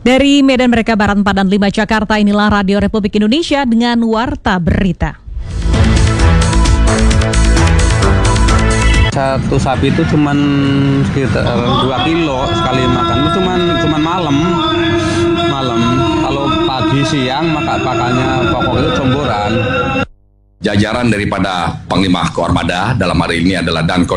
Dari Medan Merdeka Barat 4 dan 5 Jakarta, inilah Radio Republik Indonesia dengan Warta Berita. Satu sapi itu cuman sekitar 2 kilo sekali makan, itu cuman malam. Kalau pagi siang makannya pokok itu comboran. Jajaran daripada Panglima Koarmada dalam hari ini adalah Danko